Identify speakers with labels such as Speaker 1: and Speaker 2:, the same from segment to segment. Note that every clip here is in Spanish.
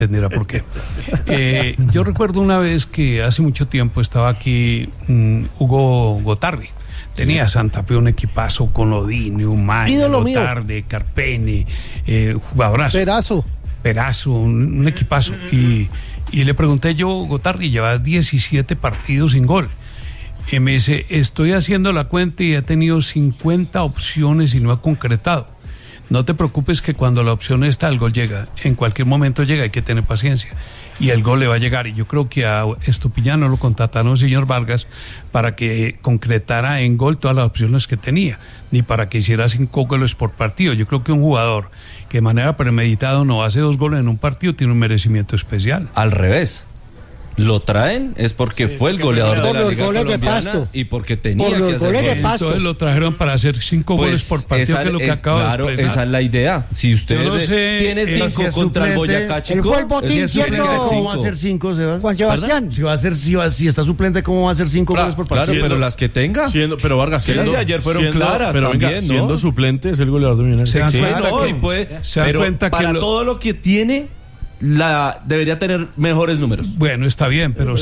Speaker 1: entenderá por qué. Yo recuerdo una vez que hace mucho tiempo estaba aquí Hugo Gotardi. Tenía Santa Fe un equipazo con Odini, Umaña, Gotardi, Carpeni, jugadorazo. Perazo, un equipazo. Y le pregunté yo, Gotardi, llevas 17 partidos sin gol. Y me dice, estoy haciendo la cuenta y he tenido 50 opciones y no he concretado. No te preocupes que cuando la opción está, el gol llega. En cualquier momento llega, hay que tener paciencia. Y el gol le va a llegar. Y yo creo que a Estupiñán lo contrataron el señor Vargas para que concretara en gol todas las opciones que tenía, ni para que hiciera 5 goles por partido. Yo creo que un jugador que de manera premeditada no hace 2 goles en un partido tiene un merecimiento especial.
Speaker 2: Al revés. Lo traen es porque fue el goleador de la Liga Colombiana y porque tenía que hacer goles.
Speaker 1: Entonces lo trajeron para hacer 5 goles por partido, que es lo que acabo de expresar.
Speaker 2: Esa es la idea. Si usted tiene 5 contra el Boyacá Chico,
Speaker 3: él fue el botín, ¿cierto?
Speaker 4: ¿Cómo va a hacer 5, Sebastián?
Speaker 3: Juan Sebastián.
Speaker 4: Si está suplente, ¿cómo va a hacer 5 goles por partido?
Speaker 2: Claro, pero las que tenga.
Speaker 5: Pero Vargas,
Speaker 2: las de ayer fueron claras
Speaker 5: pero
Speaker 2: también,
Speaker 5: venga, siendo suplente es el goleador de Millonarios.
Speaker 2: Se dan cuenta que para todo lo que tiene debería tener mejores números.
Speaker 1: Bueno, está bien, pero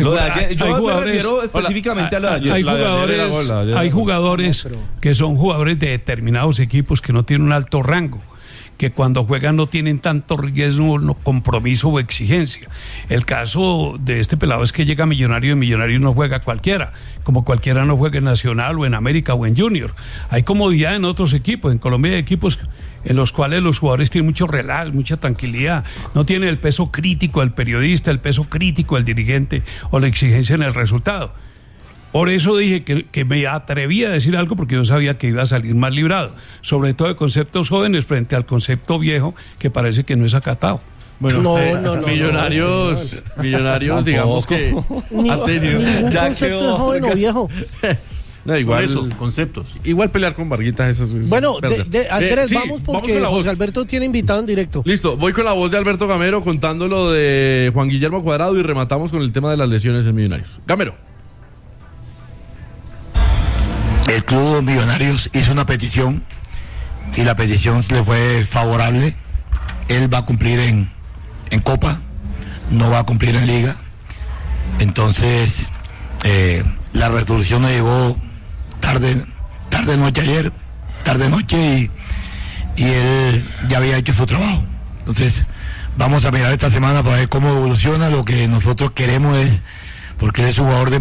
Speaker 2: yo me refiero específicamente a lo de ayer.
Speaker 1: Hay jugadores que son jugadores de determinados equipos que no tienen un alto rango, que cuando juegan no tienen tanto riesgo, compromiso o exigencia. El caso de este pelado es que llega Millonario, y en Millonario no juega cualquiera, como cualquiera no juega en Nacional o en América o en Junior. Hay comodidad en otros equipos. En Colombia hay equipos en los cuales los jugadores tienen mucho relax, mucha tranquilidad, no tienen el peso crítico del periodista, el peso crítico del dirigente o la exigencia en el resultado. Por eso dije que me atreví a decir algo, porque yo sabía que iba a salir más librado, sobre todo de conceptos jóvenes frente al concepto viejo que parece que no es acatado.
Speaker 5: Bueno, Millonarios, digamos que ha tenido
Speaker 3: ya concepto joven o viejo.
Speaker 5: No, igual conceptos. Igual pelear con Varguitas, eso es.
Speaker 3: Bueno, Andrés, vamos porque José Alberto tiene invitado en directo.
Speaker 5: Listo, voy con la voz de Alberto Gamero contando lo de Juan Guillermo Cuadrado y rematamos con el tema de las lesiones en Millonarios. Gamero.
Speaker 6: El club Millonarios hizo una petición y la petición le fue favorable. Él va a cumplir en Copa, no va a cumplir en Liga. Entonces, la resolución nos llegó tarde noche y él ya había hecho su trabajo. Entonces vamos a mirar esta semana para ver cómo evoluciona. Lo que nosotros queremos es, porque él es un jugador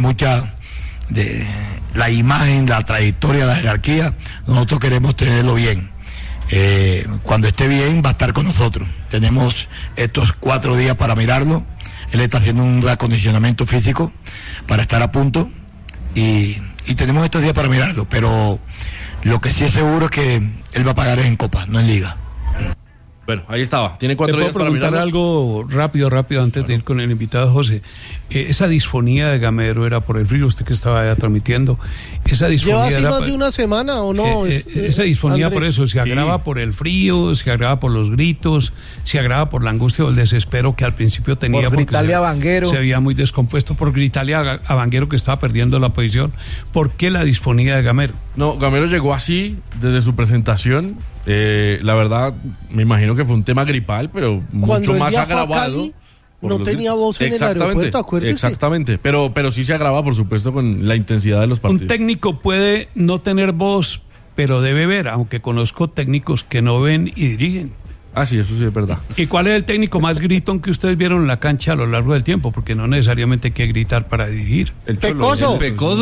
Speaker 6: de la imagen, la trayectoria, la jerarquía, nosotros queremos tenerlo bien. Cuando esté bien va a estar con nosotros. Tenemos estos 4 días para mirarlo. Él está haciendo un acondicionamiento físico para estar a punto y tenemos estos días para mirarlo, pero lo que sí es seguro es que él va a pagar en Copa, no en Liga.
Speaker 5: Bueno, ahí estaba. Tiene 4 días para
Speaker 1: preguntar algo rápido antes de ir con el invitado José. Esa disfonía de Gamero era por el frío, usted que estaba allá transmitiendo. Esa disfonía
Speaker 3: ¿lleva así más de una semana o no?
Speaker 1: Esa disfonía, Andrés, por eso se agrava por el frío, se agrava por los gritos, se agrava por la angustia o el desespero que al principio tenía,
Speaker 7: por gritarle a Vanguero.
Speaker 1: Se veía muy descompuesto, por gritarle a Vanguero que estaba perdiendo la posición. ¿Por qué la disfonía de Gamero?
Speaker 5: No, Gamero llegó así desde su presentación. La verdad, me imagino que fue un tema gripal, pero
Speaker 3: cuando
Speaker 5: mucho más agravado.
Speaker 3: No tenía voz en el aeropuerto, acuérdese.
Speaker 5: Exactamente, pero sí se agrava, por supuesto, con la intensidad de los partidos.
Speaker 1: Un técnico puede no tener voz, pero debe ver, aunque conozco técnicos que no ven y dirigen.
Speaker 5: Ah, sí, eso sí es verdad.
Speaker 1: ¿Y cuál es el técnico más gritón que ustedes vieron en la cancha a lo largo del tiempo? Porque no necesariamente hay que gritar para dirigir.
Speaker 3: El Pecoso.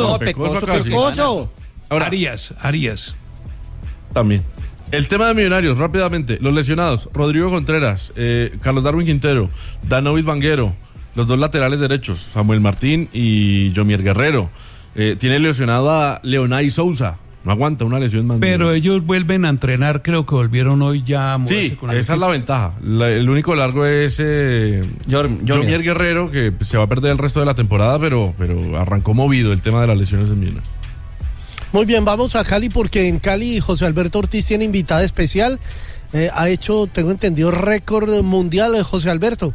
Speaker 1: Pecoso. Ahora, Arias.
Speaker 5: También. El tema de Millonarios, rápidamente. Los lesionados, Rodrigo Contreras, Carlos Darwin Quintero, Danovid Vanguero, los 2 laterales derechos, Samuel Martín y Yomier Guerrero. Tiene lesionado a Leonay Sousa, no aguanta una lesión más.
Speaker 1: Pero ellos vuelven a entrenar, creo que volvieron hoy ya a
Speaker 5: sí, con esa es la ventaja. El único largo es Yomier Guerrero, que se va a perder el resto de la temporada, pero arrancó movido el tema de las lesiones en Millonarios.
Speaker 3: Muy bien, vamos a Cali porque en Cali José Alberto Ortiz tiene invitada especial. Ha hecho, tengo entendido, récord mundial José Alberto.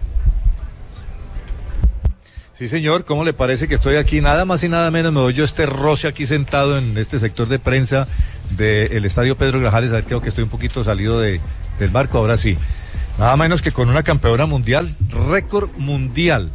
Speaker 8: Sí, señor, ¿cómo le parece que estoy aquí? Nada más y nada menos me doy yo este roce aquí sentado en este sector de prensa del Estadio Pedro Grajales. A ver, creo que estoy un poquito salido del barco, ahora sí. nada menos que con una campeona mundial, récord mundial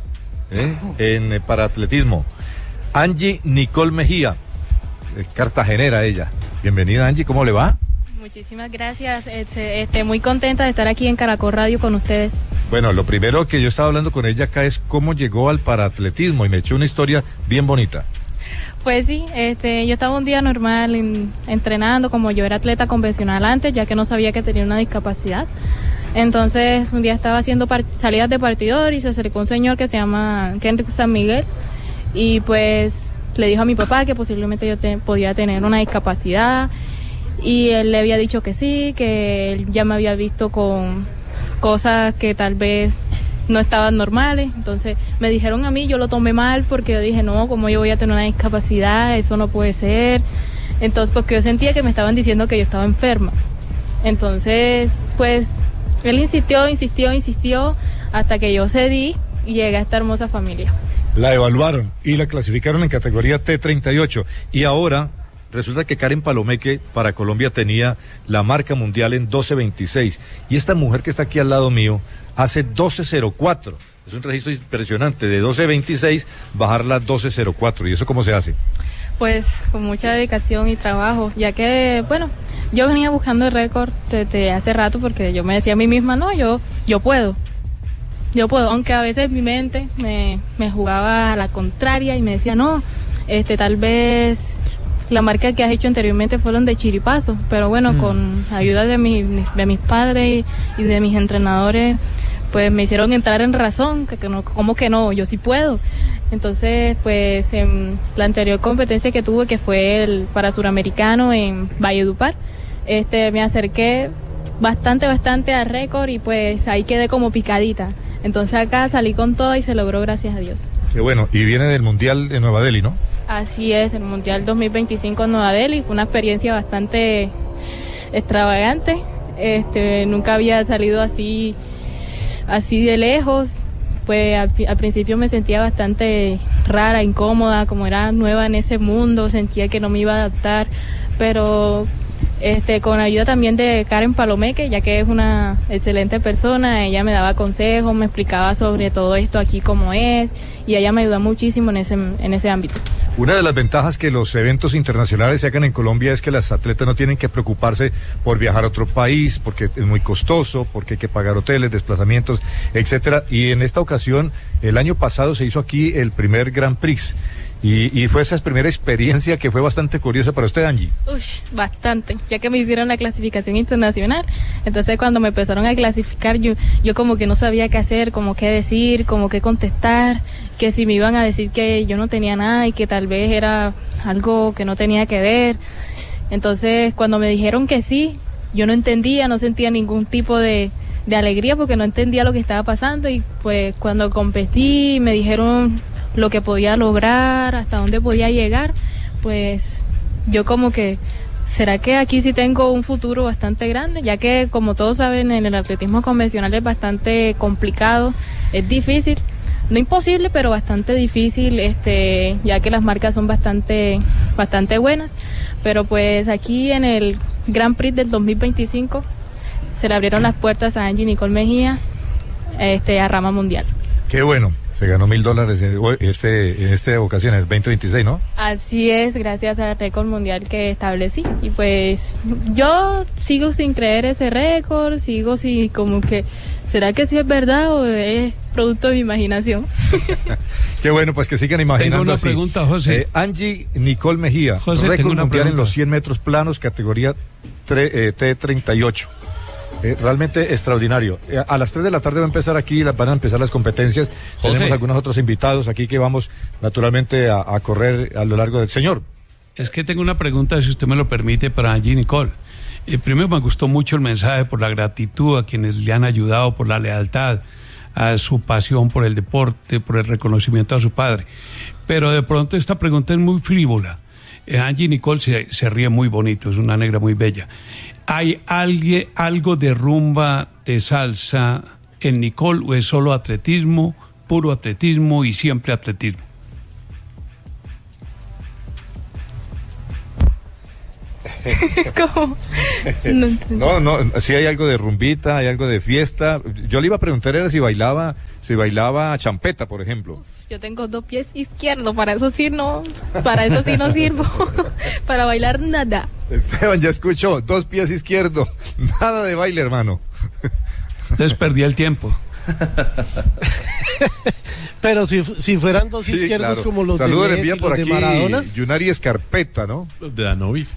Speaker 8: en paraatletismo. Angie Nicole Mejía, cartagenera ella. Bienvenida, Angie, ¿cómo le va?
Speaker 7: Muchísimas gracias, muy contenta de estar aquí en Caracol Radio con ustedes.
Speaker 8: Bueno, lo primero que yo estaba hablando con ella acá es cómo llegó al paraatletismo y me echó una historia bien bonita.
Speaker 7: Pues sí, yo estaba un día normal entrenando, como yo era atleta convencional antes, ya que no sabía que tenía una discapacidad. Entonces un día estaba haciendo salidas de partidor y se acercó un señor que se llama Kenrick San Miguel y pues le dijo a mi papá que posiblemente yo podía tener una discapacidad. Y él le había dicho que sí, que él ya me había visto con cosas que tal vez no estaban normales. Entonces me dijeron a mí, yo lo tomé mal porque yo dije, no, ¿cómo yo voy a tener una discapacidad? Eso no puede ser. Entonces, porque yo sentía que me estaban diciendo que yo estaba enferma. Entonces, pues, él insistió, hasta que yo cedí y llegué a esta hermosa familia.
Speaker 8: La evaluaron y la clasificaron en categoría T38. Y ahora resulta que Karen Palomeque para Colombia tenía la marca mundial en 12.26 y esta mujer que está aquí al lado mío hace 12.04. Es un registro impresionante, de 12.26 bajarla a 12.04. ¿Y eso cómo se hace?
Speaker 7: Pues con mucha dedicación y trabajo, ya que, bueno, yo venía buscando el récord desde hace rato porque yo me decía a mí misma, no, yo puedo, aunque a veces mi mente me jugaba a la contraria y me decía, no, tal vez la marca que has hecho anteriormente fueron de chiripazo, pero bueno, con ayuda de mis padres y de mis entrenadores, pues me hicieron entrar en razón, que no, ¿cómo que no? Yo sí puedo. Entonces, pues en la anterior competencia que tuve, que fue el para suramericano en Valledupar, me acerqué bastante al récord y pues ahí quedé como picadita. Entonces acá salí con todo y se logró, gracias a Dios.
Speaker 8: Qué bueno, y viene del Mundial de Nueva Delhi, ¿no?
Speaker 7: Así es, el Mundial 2025 en Nueva Delhi, fue una experiencia bastante extravagante, nunca había salido así de lejos, pues al principio me sentía bastante rara, incómoda, como era nueva en ese mundo, sentía que no me iba a adaptar, pero con ayuda también de Karen Palomeque, ya que es una excelente persona, ella me daba consejos, me explicaba sobre todo esto aquí cómo es, y ella me ayuda muchísimo en ese ámbito.
Speaker 8: Una de las ventajas que los eventos internacionales se hagan en Colombia es que las atletas no tienen que preocuparse por viajar a otro país, porque es muy costoso, porque hay que pagar hoteles, desplazamientos, etcétera. Y en esta ocasión, el año pasado se hizo aquí el primer Grand Prix. Y fue esa primera experiencia que fue bastante curiosa para usted, Angie.
Speaker 7: Bastante, ya que me hicieron la clasificación internacional. Entonces cuando me empezaron a clasificar, yo como que no sabía qué hacer, como qué decir, como qué contestar, que si me iban a decir que yo no tenía nada y que tal vez era algo que no tenía que ver. Entonces cuando me dijeron que sí, yo no entendía, no sentía ningún tipo de alegría porque no entendía lo que estaba pasando, y pues cuando competí me dijeron lo que podía lograr, hasta dónde podía llegar, pues yo como que, ¿será que aquí sí tengo un futuro bastante grande? Ya que, como todos saben, en el atletismo convencional es bastante complicado, es difícil, no imposible, pero bastante difícil, ya que las marcas son bastante buenas, pero pues aquí en el Grand Prix del 2025 se le abrieron las puertas a Angie Nicole Mejía, a rama mundial.
Speaker 8: Qué bueno. Se ganó $1,000 en esta ocasión, en el 2026, ¿no?
Speaker 7: Así es, gracias al récord mundial que establecí. Y pues yo sigo sin creer ese récord, sigo sin como que, ¿será que sí es verdad o es producto de mi imaginación?
Speaker 8: Qué bueno, pues que sigan imaginando.
Speaker 1: Tengo una
Speaker 8: así.
Speaker 1: Pregunta, José.
Speaker 8: Angie Nicole Mejía,
Speaker 1: José,
Speaker 8: récord mundial
Speaker 1: pregunta.
Speaker 8: en los 100 metros planos, categoría T38. Realmente extraordinario. A las 3 de la tarde va a empezar aquí, van a empezar las competencias.
Speaker 1: José.
Speaker 8: Tenemos algunos otros invitados aquí que vamos naturalmente a correr a lo largo del señor.
Speaker 1: Es que tengo una pregunta, si usted me lo permite, para Angie Nicole. Primero me gustó mucho el mensaje por la gratitud a quienes le han ayudado, por la lealtad, a su pasión por el deporte, por el reconocimiento a su padre. Pero de pronto esta pregunta es muy frívola. Angie Nicole se ríe muy bonito, es una negra muy bella. ¿Hay algo de rumba, de salsa en Nicole, o es solo atletismo, puro atletismo y siempre atletismo?
Speaker 7: ¿Cómo?
Speaker 8: No, sí hay algo de rumbita, hay algo de fiesta. Yo le iba a preguntar era si bailaba champeta, por ejemplo.
Speaker 7: Yo tengo 2 pies izquierdos, para eso sí no sirvo. Para bailar nada.
Speaker 8: Esteban, ya escuchó, 2 pies izquierdos, nada de baile, hermano.
Speaker 1: Entonces perdí el tiempo.
Speaker 3: Pero si fueran 2 izquierdos, claro, como los
Speaker 8: Saludos,
Speaker 3: de Messi,
Speaker 8: por
Speaker 3: los
Speaker 8: aquí,
Speaker 3: de Maradona.
Speaker 8: Yunari Escarpeta, ¿no?
Speaker 5: Los de Danovis.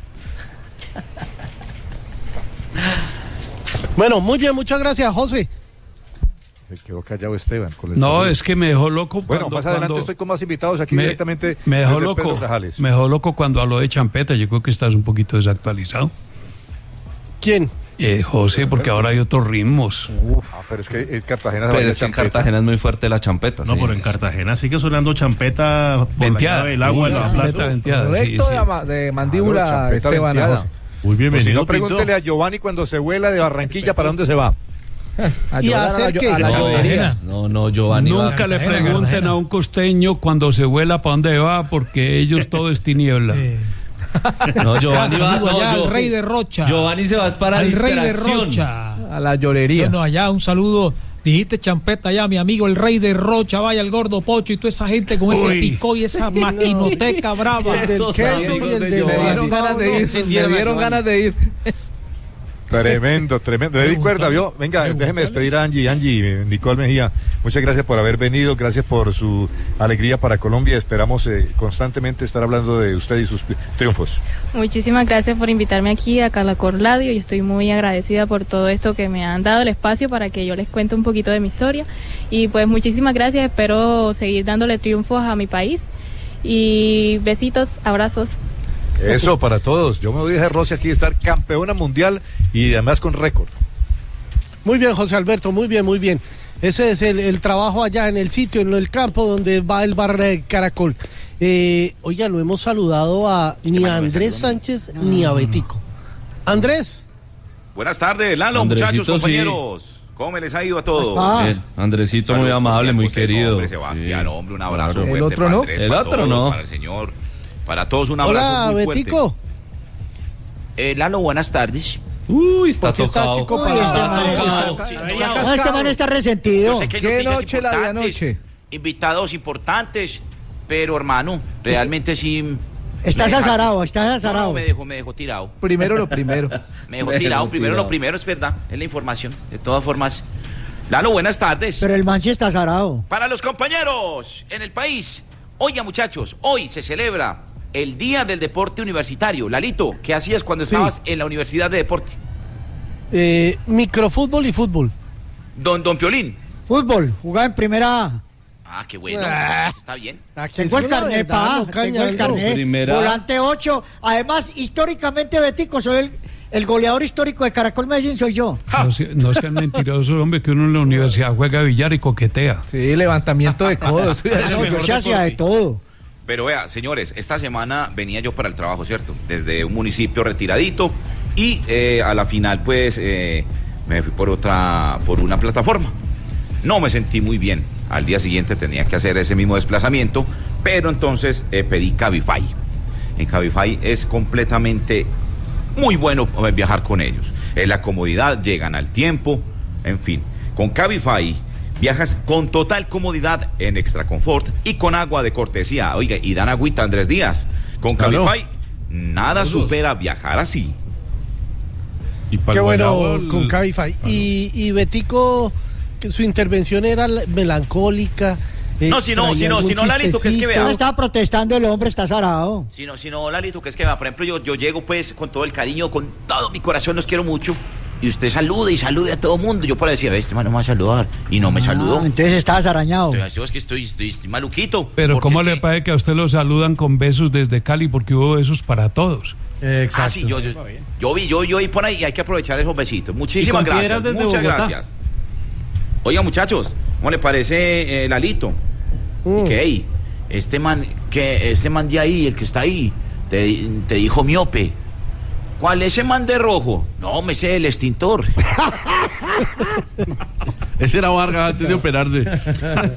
Speaker 3: Bueno, muy bien, muchas gracias, José.
Speaker 8: Se quedó callado Esteban.
Speaker 1: No, es que me dejó loco.
Speaker 8: Bueno, más adelante estoy con más invitados aquí directamente.
Speaker 1: Me dejó loco cuando habló de champeta. Yo creo que estás un poquito desactualizado.
Speaker 3: ¿Quién?
Speaker 1: José, porque ahora hay otros ritmos.
Speaker 8: Pero es que en Cartagena
Speaker 2: en Cartagena es muy fuerte la champeta.
Speaker 5: No, pero en Cartagena sigue sonando champeta
Speaker 1: venteada.
Speaker 5: El agua en la plaza.
Speaker 9: Venteada, de mandíbula, Esteban.
Speaker 5: Muy bienvenido.
Speaker 8: Si no, pregúntele a Giovanni cuando se vuela de Barranquilla, ¿para dónde se va?
Speaker 3: ¿Y a hacer qué?
Speaker 2: A la llorería. No, Giovanni.
Speaker 1: Nunca le pregunten a un costeño cuando se vuela para dónde va, porque ellos todo es tiniebla.
Speaker 2: No, Giovanni va
Speaker 9: allá al Rey de Rocha.
Speaker 2: Giovanni se va para
Speaker 9: el Rey de Rocha.
Speaker 2: A la llorería.
Speaker 9: Bueno, allá un saludo. Dijiste champeta allá, mi amigo el Rey de Rocha, vaya el Gordo Pocho y toda esa gente con ese picó y esa maquinoteca brava.
Speaker 3: Me
Speaker 9: dieron ganas de ir.
Speaker 8: Tremendo. Le di cuerda, ¿vio? Venga, déjeme despedir a Angie Nicole Mejía. Muchas gracias por haber venido, gracias por su alegría para Colombia. Esperamos constantemente estar hablando de usted y sus triunfos.
Speaker 7: Muchísimas gracias por invitarme aquí a Caracol Radio. Yo estoy muy agradecida por todo esto que me han dado el espacio para que yo les cuente un poquito de mi historia. Y pues muchísimas gracias, espero seguir dándole triunfos a mi país. Y besitos, abrazos.
Speaker 8: Eso para todos. Yo me voy a dejar Rosy aquí estar campeona mundial y además con récord.
Speaker 3: Muy bien, José Alberto, muy bien. Ese es el trabajo allá en el sitio, en el campo donde va el bar Caracol. Oiga, no hemos saludado a ni a Andrés Sánchez ni a Betico. Andrés.
Speaker 10: Buenas tardes, Lalo, muchachos, compañeros. Sí. ¿Cómo les ha ido a todos?
Speaker 2: Bien. Andresito, muy amable, muy querido.
Speaker 10: Hombre, Sebastián, sí. Hombre, un abrazo fuerte.
Speaker 9: ¿El otro no?
Speaker 10: Andrés, el otro no. Para el señor. Para todos un abrazo.
Speaker 3: Hola,
Speaker 10: muy
Speaker 3: Betico.
Speaker 10: Lalo, buenas tardes.
Speaker 2: Uy, está tocado.
Speaker 3: Está chico
Speaker 9: para
Speaker 3: este man está resentido.
Speaker 10: Yo sé que
Speaker 9: ¿Qué noche la de anoche?
Speaker 10: Invitados importantes, pero hermano, realmente sí.
Speaker 3: Estás azarado.
Speaker 10: No, me dejó tirado.
Speaker 9: Primero lo primero.
Speaker 10: Me dejó tirado. Primero lo primero, es verdad. Es la información. De todas formas. Lalo, buenas tardes.
Speaker 3: Pero el man sí está azarado.
Speaker 10: Para los compañeros en el país. Oiga, muchachos, hoy se celebra el Día del Deporte Universitario. Lalito, ¿qué hacías cuando estabas en la Universidad de Deporte?
Speaker 3: Microfútbol y fútbol.
Speaker 10: Don Piolín.
Speaker 3: Fútbol, jugaba en primera A.
Speaker 10: Ah, qué bueno. Está bien.
Speaker 3: Tengo el carnet, tengo el carnet.
Speaker 2: Primera.
Speaker 3: Volante 8. Además, históricamente, Betico, soy el goleador histórico de Caracol Medellín, soy yo.
Speaker 1: No sean mentirosos, hombre, que uno en la universidad juega billar y coquetea.
Speaker 9: Sí, levantamiento de codos.
Speaker 3: Yo se hacía de todo.
Speaker 10: Pero vea, señores, esta semana venía yo para el trabajo, ¿cierto? Desde un municipio retiradito y a la final, pues, me fui por una plataforma. No me sentí muy bien. Al día siguiente tenía que hacer ese mismo desplazamiento, pero entonces pedí Cabify. En Cabify es completamente muy bueno viajar con ellos. Es la comodidad, llegan al tiempo, en fin. Con Cabify viajas con total comodidad en extra confort y con agua de cortesía. Oiga, y dan agüita, Andrés Díaz. Con Cabify nada supera viajar así.
Speaker 3: Qué bueno con Cabify. Y Betico, su intervención era melancólica.
Speaker 10: Si no, Lalito, que es que vea.
Speaker 3: No estaba protestando el hombre, está zarado.
Speaker 10: Si no, Lalito, que es que vea. Por ejemplo, yo llego pues con todo el cariño, con todo mi corazón, los quiero mucho. Y usted salude a todo mundo. Yo por decir, este man no me va a saludar. Y no me saludó.
Speaker 3: Entonces estabas arañado.
Speaker 10: Es que estoy maluquito.
Speaker 1: Pero ¿cómo le parece que a usted lo saludan con besos desde Cali? Porque hubo besos para todos.
Speaker 10: Exacto. Ah, sí, yo vi por ahí y hay que aprovechar esos besitos. Muchísimas gracias. Muchas gracias. Oiga, muchachos, ¿cómo le parece Lalito? Que este man de ahí, el que está ahí, te dijo miope. ¿Cuál es ese man de rojo? No, me sé el extintor.
Speaker 5: Ese era Vargas antes de operarse.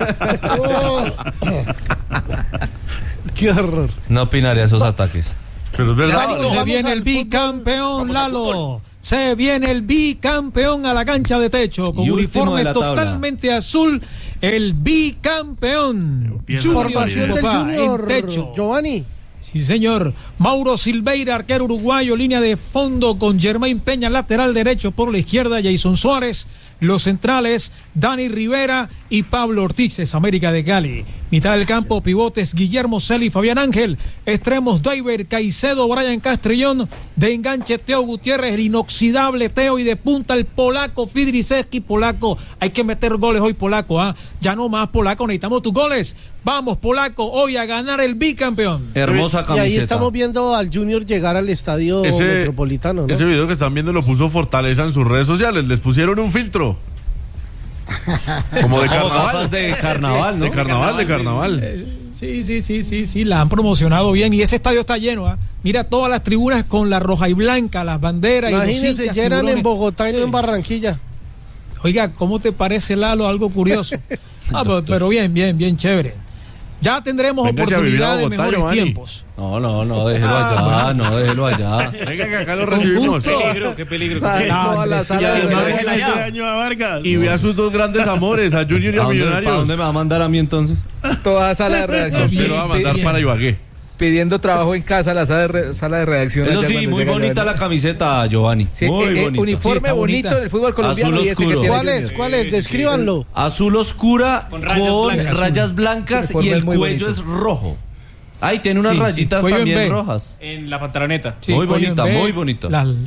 Speaker 3: Qué horror.
Speaker 2: No opinaría esos ataques.
Speaker 5: Pero es verdad.
Speaker 9: Se viene el bicampeón, Lalo. Se viene el bicampeón a la cancha de techo con uniforme totalmente azul. El bicampeón.
Speaker 3: Formación del Junior,
Speaker 9: en techo.
Speaker 3: Giovanni.
Speaker 9: Sí, señor. Mauro Silveira, arquero uruguayo, línea de fondo con Germain Peña, lateral derecho por la izquierda, Jason Suárez. Los centrales, Dani Rivera y Pablo Ortiz, es América de Cali. Mitad del campo, pivotes, Guillermo Celi y Fabián Ángel. Extremos, Daiber Caicedo, Brian Castrillón. De enganche, Teo Gutiérrez, el inoxidable Teo. Y de punta, el polaco, Fidriseski. Polaco, hay que meter goles hoy, polaco. Ya no más, polaco, necesitamos tus goles. Vamos, polaco, hoy a ganar el bicampeón.
Speaker 2: Hermosa camiseta.
Speaker 3: Y ahí estamos viendo al Junior llegar al estadio Metropolitano, ¿no?
Speaker 5: Ese video que están viendo lo puso Fortaleza en sus redes sociales. Les pusieron un filtro. Como de carnaval.
Speaker 2: De carnaval, ¿no?
Speaker 5: De carnaval.
Speaker 9: Sí, la han promocionado bien. Y ese estadio está lleno, Mira todas las tribunas con la roja y blanca, las banderas.
Speaker 3: Imagínense, llenan en Bogotá y no en Barranquilla.
Speaker 9: Oiga, ¿cómo te parece, Lalo? Algo curioso. Pero bien, chévere. Ya tendremos oportunidad de mejores tiempos.
Speaker 2: No, déjelo allá.
Speaker 5: Venga, que acá lo recibimos.
Speaker 11: Qué peligro.
Speaker 5: A la sala de Vargas. Y ve a sus dos grandes amores, a Junior y a Millonarios.
Speaker 2: ¿Para dónde me va a mandar a mí entonces?
Speaker 11: Toda sala de redacción.
Speaker 5: Se lo va a mandar para Ibagué.
Speaker 11: Pidiendo trabajo en casa, la sala de redacción.
Speaker 2: Eso sí, muy bonita la camiseta, Giovanni.
Speaker 11: Sí, muy bonita. Uniforme bonito del fútbol colombiano.
Speaker 2: Azul oscuro.
Speaker 3: ¿Cuál es? Descríbanlo.
Speaker 2: Azul oscura con rayas blancas y el cuello es rojo. Ahí tiene unas rayitas también rojas.
Speaker 11: En la pantaloneta.
Speaker 2: Sí, muy bonita.
Speaker 9: Muy bonito.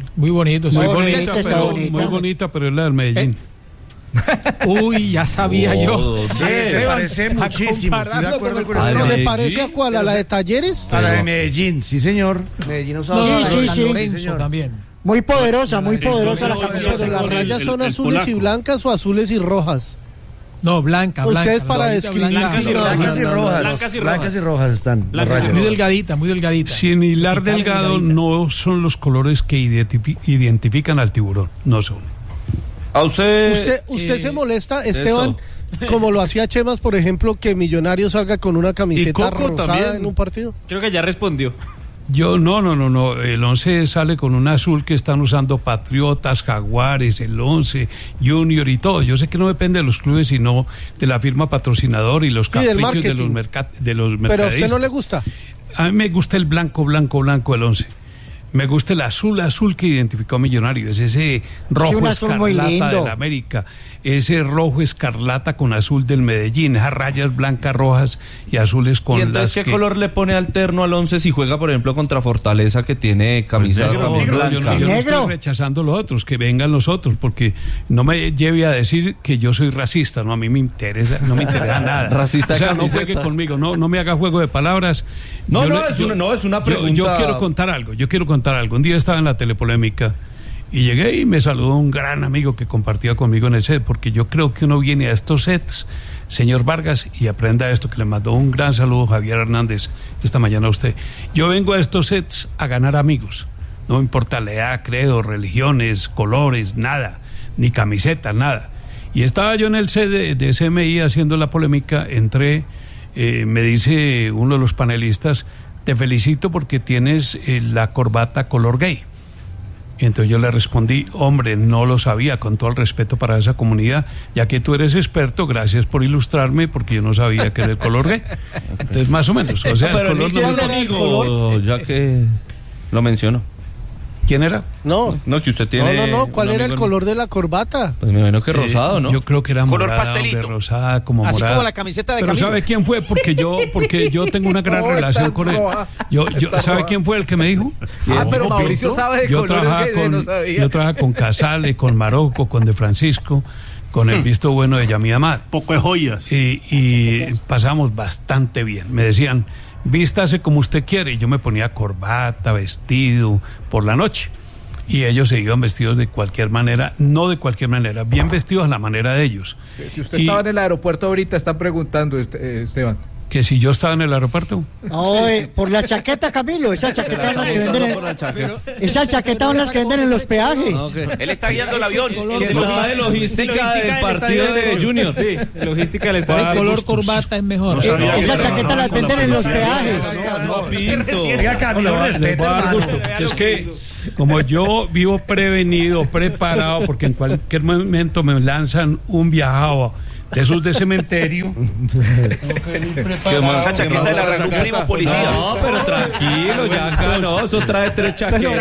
Speaker 1: Muy bonita, pero es la del Medellín.
Speaker 9: Uy, ya sabía yo.
Speaker 4: Sí, se parece muchísimo. Estoy de acuerdo con eso.
Speaker 3: ¿Se parece a cuál? ¿A la de Talleres?
Speaker 4: A la de Medellín, sí, señor. Medellín usaba
Speaker 9: sí, también.
Speaker 3: Muy poderosa la camiseta. ¿Las rayas son azules y blancas o azules y rojas?
Speaker 9: No, blanca.
Speaker 3: Ustedes para describir.
Speaker 4: Blancas y rojas están.
Speaker 9: Muy delgadita.
Speaker 1: Sin hilar delgado no son los colores que identifican al tiburón. No son.
Speaker 2: ¿A usted
Speaker 3: se molesta, Esteban, como lo hacía Chemas, por ejemplo, que Millonario salga con una camiseta rosada también en un partido?
Speaker 11: Creo que ya respondió.
Speaker 1: Yo no. El 11 sale con un azul que están usando Patriotas, Jaguares, el 11, Junior y todo. Yo sé que no depende de los clubes, sino de la firma patrocinador y los caprichos de los mercaderistas.
Speaker 3: ¿Pero a usted no le gusta?
Speaker 1: A mí me gusta el blanco el 11. Me gusta el azul que identificó Millonarios, ese rojo escarlata del América, ese rojo escarlata con azul del Medellín, esas rayas blancas, rojas y azules con las.
Speaker 2: ¿Y entonces qué color le pone alterno al 11 si juega, por ejemplo, contra Fortaleza, que tiene camisa también blanca?
Speaker 1: Yo no estoy rechazando los otros, que vengan los otros, porque no me lleve a decir que yo soy racista, no, a mí no me interesa nada.
Speaker 2: Racista,
Speaker 1: o sea, no juegue conmigo, no me haga juego de palabras.
Speaker 2: Es una pregunta.
Speaker 1: Yo quiero contar algo. Un día estaba en la telepolémica y llegué y me saludó un gran amigo que compartía conmigo en el set, porque yo creo que uno viene a estos sets, señor Vargas, y aprenda esto, que le mandó un gran saludo Javier Hernández esta mañana a usted. Yo vengo a estos sets a ganar amigos, no me importa la edad, credo, religiones, colores, nada, ni camiseta, nada. Y estaba yo en el set de CMI haciendo la polémica, entré, me dice uno de los panelistas: te felicito porque tienes la corbata color gay. Y entonces yo le respondí: hombre, no lo sabía, con todo el respeto para esa comunidad, ya que tú eres experto, gracias por ilustrarme, porque yo no sabía que era el color gay. Entonces, más o menos, o sea,
Speaker 2: pero el color no me color, ya que lo menciono.
Speaker 1: ¿Quién era?
Speaker 3: No,
Speaker 2: que usted tiene.
Speaker 3: No. ¿Cuál era el color de la corbata?
Speaker 2: Pues me imagino que rosado, ¿no?
Speaker 1: Yo creo que era
Speaker 11: color
Speaker 1: morada,
Speaker 11: pastelito.
Speaker 1: Rosada, como
Speaker 11: así
Speaker 1: morada.
Speaker 11: como la camiseta de
Speaker 1: Pero
Speaker 11: Camilo.
Speaker 1: ¿sabe quién fue? Porque yo tengo una gran relación con él. ¿Sabe quién fue el que me dijo?
Speaker 11: Pero Mauricio sabe de colores que no sabía.
Speaker 1: Yo trabajaba con Casale, con Marocco, con De Francisco, con el visto bueno de Yamid Amad.
Speaker 5: Poco de joyas.
Speaker 1: Y pasamos bastante bien. Me decían: vístase como usted quiere. Y yo me ponía corbata, vestido, por la noche. Y ellos se iban vestidos de cualquier manera, no de cualquier manera, bien vestidos a la manera de ellos.
Speaker 11: Si usted estaba en el aeropuerto ahorita, está preguntando, Esteban.
Speaker 1: Que si yo estaba en el aeropuerto.
Speaker 12: No, por la chaqueta, Camilo. Esas chaquetas son las que venden esas chaquetas son las que venden en los peajes.
Speaker 10: Okay. Él está guiando el avión.
Speaker 2: Que estaba de logística del partido de Junior.
Speaker 11: Sí, logística del estadio.
Speaker 9: El color corbata es mejor.
Speaker 12: Esas chaquetas las venden en los peajes.
Speaker 2: No, Pinto.
Speaker 4: Oiga, Camilo, respeta, hermano.
Speaker 1: Es que como yo vivo prevenido, preparado, porque en cualquier momento me lanzan un viajado de esos de cementerio.
Speaker 10: Esa chaqueta de la regaló un primo policía.
Speaker 2: No, pero tranquilo, ya acá no, eso trae 3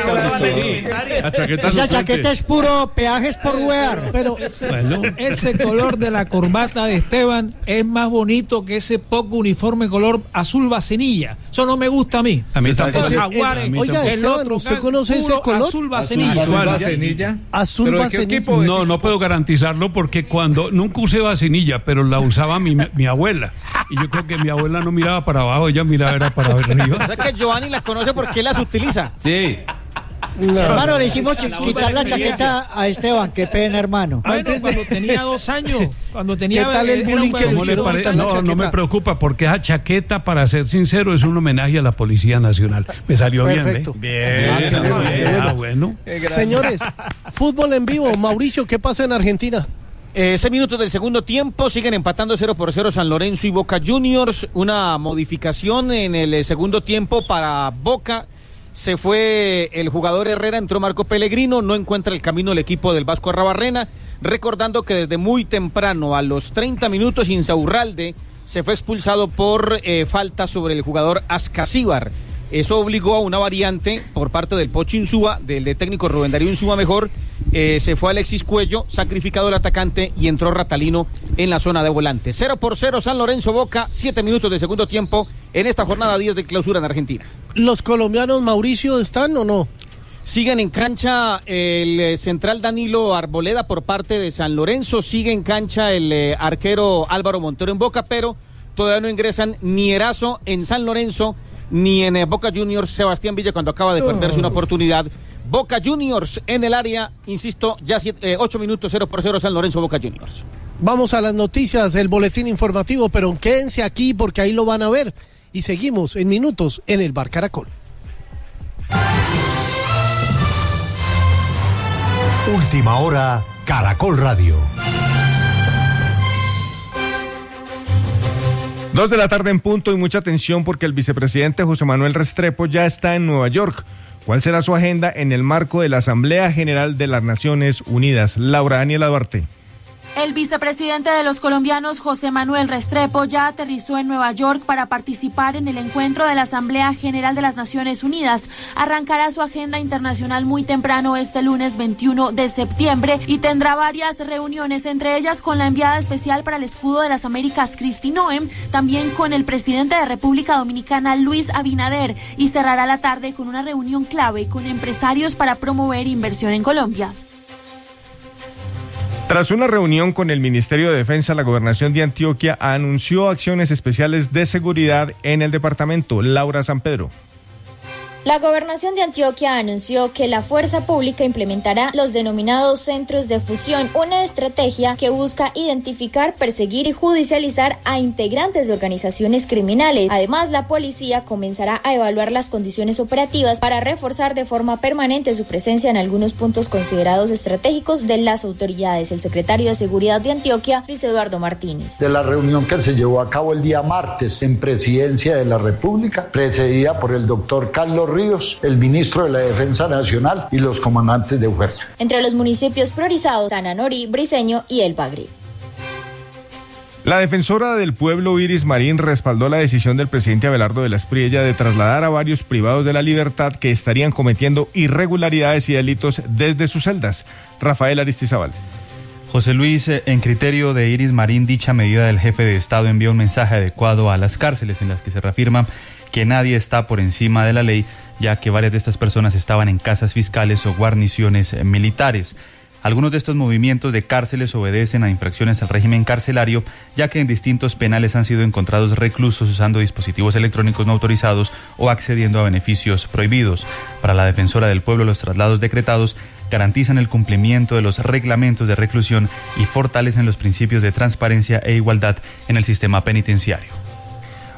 Speaker 2: chaquetas.
Speaker 12: Esa chaqueta es puro peajes por wear.
Speaker 9: Pero ese color de la corbata de Esteban es más bonito que ese poco uniforme color azul vacinilla. Eso no me gusta a mí.
Speaker 1: A mí tampoco.
Speaker 3: Oiga, Esteban, ¿usted conoce ese color?
Speaker 9: Azul vacinilla.
Speaker 3: Azul vacinilla.
Speaker 1: No puedo garantizarlo porque cuando nunca usé vacinilla, pero la usaba mi abuela. Y yo creo que mi abuela no miraba para abajo, ella miraba para arriba.
Speaker 11: O sea que Giovanni la conoce porque él las utiliza.
Speaker 2: Sí.
Speaker 12: No. Hermano, le hicimos quitar la chaqueta a Esteban, qué pena, hermano.
Speaker 9: Bueno, cuando tenía 2 años, cuando tenía...
Speaker 3: ¿Qué tal el bullying que le parece?
Speaker 1: No me preocupa, porque esa chaqueta, para ser sincero, es un homenaje a la Policía Nacional. Me salió
Speaker 3: perfecto.
Speaker 1: Bien. Bueno.
Speaker 3: Señores, fútbol en vivo. Mauricio, ¿qué pasa en Argentina?
Speaker 11: 6 minutos del segundo tiempo, siguen empatando 0-0 San Lorenzo y Boca Juniors. Una modificación en el segundo tiempo para Boca. Se fue el jugador Herrera, entró Marco Pellegrino, no encuentra el camino el equipo del Vasco Arrabarrena. Recordando que desde muy temprano, a los 30 minutos, Insaurralde se fue expulsado por falta sobre el jugador Ascasíbar. Eso obligó a una variante por parte del Pocho Insúa, del técnico Rubén Darío Insúa mejor. Se fue Alexis Cuello, sacrificado el atacante, y entró Ratalino en la zona de volante. 0-0 San Lorenzo Boca, 7 minutos de segundo tiempo en esta jornada 10 de clausura en Argentina.
Speaker 3: ¿Los colombianos, Mauricio, están o no?
Speaker 11: Siguen en cancha el central Danilo Arboleda por parte de San Lorenzo, sigue en cancha el arquero Álvaro Montero en Boca, pero todavía no ingresan ni Erazo en San Lorenzo, ni en Boca Juniors Sebastián Villa, cuando acaba de perderse una oportunidad. Boca Juniors en el área, insisto, ya 8 minutos, 0-0 San Lorenzo Boca Juniors.
Speaker 3: Vamos a las noticias, el boletín informativo, pero quédense aquí porque ahí lo van a ver. Y seguimos en minutos en el Bar Caracol.
Speaker 13: Última hora, Caracol Radio.
Speaker 14: 2 de la tarde en punto, y mucha atención porque el vicepresidente José Manuel Restrepo ya está en Nueva York. ¿Cuál será su agenda en el marco de la Asamblea General de las Naciones Unidas? Laura Daniela Duarte.
Speaker 15: El vicepresidente de los colombianos, José Manuel Restrepo, ya aterrizó en Nueva York para participar en el encuentro de la Asamblea General de las Naciones Unidas. Arrancará su agenda internacional muy temprano este lunes 21 de septiembre y tendrá varias reuniones, entre ellas con la enviada especial para el Escudo de las Américas, Kristi Noem, también con el presidente de República Dominicana, Luis Abinader, y cerrará la tarde con una reunión clave con empresarios para promover inversión en Colombia.
Speaker 14: Tras una reunión con el Ministerio de Defensa, la Gobernación de Antioquia anunció acciones especiales de seguridad en el departamento. Laura San Pedro.
Speaker 16: La Gobernación de Antioquia anunció que la fuerza pública implementará los denominados centros de fusión, una estrategia que busca identificar, perseguir y judicializar a integrantes de organizaciones criminales. Además, la policía comenzará a evaluar las condiciones operativas para reforzar de forma permanente su presencia en algunos puntos considerados estratégicos de las autoridades. El secretario de Seguridad de Antioquia, Luis Eduardo Martínez.
Speaker 17: De la reunión que se llevó a cabo el día martes en Presidencia de la República, precedida por el doctor Carlos Ríos, el ministro de la Defensa Nacional y los comandantes de fuerza.
Speaker 16: Entre los municipios priorizados, Tananori, Briceño y El Bagre.
Speaker 14: La defensora del pueblo Iris Marín respaldó la decisión del presidente Abelardo de la Espriella de trasladar a varios privados de la libertad que estarían cometiendo irregularidades y delitos desde sus celdas. Rafael Aristizábal.
Speaker 18: José Luis, en criterio de Iris Marín, dicha medida del jefe de Estado envía un mensaje adecuado a las cárceles en las que se reafirma que nadie está por encima de la ley, ya que varias de estas personas estaban en casas fiscales o guarniciones militares. Algunos de estos movimientos de cárceles obedecen a infracciones al régimen carcelario, ya que en distintos penales han sido encontrados reclusos usando dispositivos electrónicos no autorizados o accediendo a beneficios prohibidos. Para la defensora del pueblo, los traslados decretados garantizan el cumplimiento de los reglamentos de reclusión y fortalecen los principios de transparencia e igualdad en el sistema penitenciario.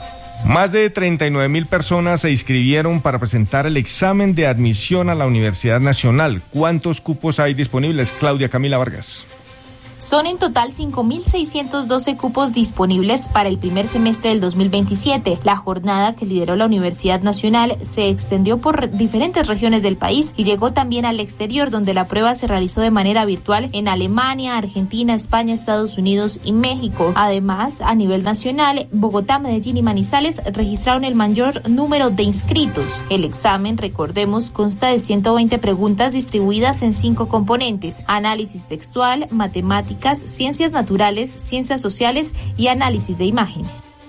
Speaker 14: Más de 39.000 personas se inscribieron para presentar el examen de admisión a la Universidad Nacional. ¿Cuántos cupos hay disponibles? Claudia Camila Vargas.
Speaker 15: Son en total 5.612 cupos disponibles para el primer semestre del 2027. La jornada que lideró la Universidad Nacional se extendió por diferentes regiones del país y llegó también al exterior, donde la prueba se realizó de manera virtual en Alemania, Argentina, España, Estados Unidos y México. Además, a nivel nacional, Bogotá, Medellín y Manizales registraron el mayor número de inscritos. El examen, recordemos, consta de 120 preguntas distribuidas en 5 componentes: análisis textual, matemáticas, ciencias naturales, ciencias sociales y análisis de imagen.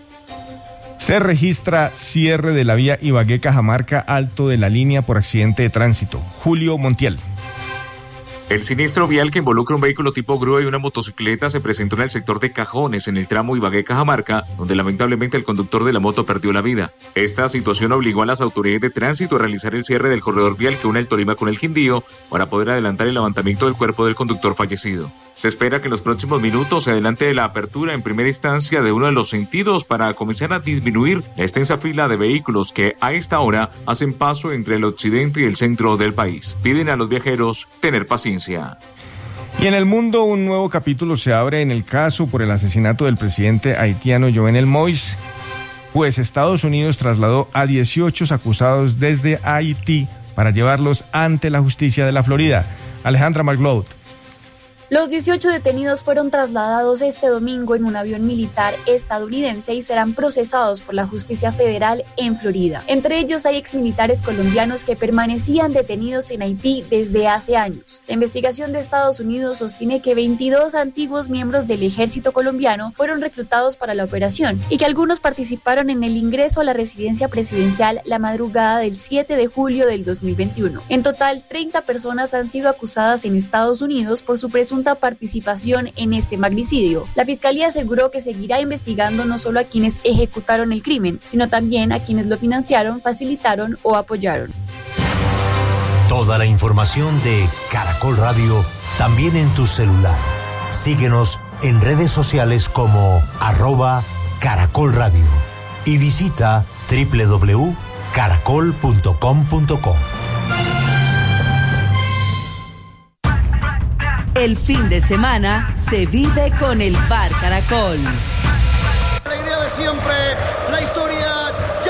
Speaker 14: Se registra cierre de la vía Ibagué-Cajamarca, Alto de la Línea por accidente de tránsito. Julio Montiel.
Speaker 19: El siniestro vial que involucra un vehículo tipo grúa y una motocicleta se presentó en el sector de Cajones, en el tramo Ibagué-Cajamarca, donde lamentablemente el conductor de la moto perdió la vida. Esta situación obligó a las autoridades de tránsito a realizar el cierre del corredor vial que une el Tolima con el Quindío para poder adelantar el levantamiento del cuerpo del conductor fallecido. Se espera que en los próximos minutos se adelante la apertura en primera instancia de uno de los sentidos para comenzar a disminuir la extensa fila de vehículos que a esta hora hacen paso entre el occidente y el centro del país. Piden a los viajeros tener paciencia.
Speaker 14: Y en el mundo, un nuevo capítulo se abre en el caso por el asesinato del presidente haitiano Jovenel Moïse, pues Estados Unidos trasladó a 18 acusados desde Haití para llevarlos ante la justicia de la Florida. Alejandra Marglaud.
Speaker 20: Los 18 detenidos fueron trasladados este domingo en un avión militar estadounidense y serán procesados por la justicia federal en Florida. Entre ellos hay exmilitares colombianos que permanecían detenidos en Haití desde hace años. La investigación de Estados Unidos sostiene que 22 antiguos miembros del ejército colombiano fueron reclutados para la operación y que algunos participaron en el ingreso a la residencia presidencial la madrugada del 7 de julio del 2021. En total, 30 personas han sido acusadas en Estados Unidos por su presunta participación en este magnicidio. La Fiscalía aseguró que seguirá investigando no solo a quienes ejecutaron el crimen, sino también a quienes lo financiaron, facilitaron o apoyaron.
Speaker 13: Toda la información de Caracol Radio también en tu celular. Síguenos en redes sociales como @Caracol Radio y visita www.caracol.com.co.
Speaker 21: El fin de semana se vive con el Bar Caracol.
Speaker 22: La alegría de siempre, la historia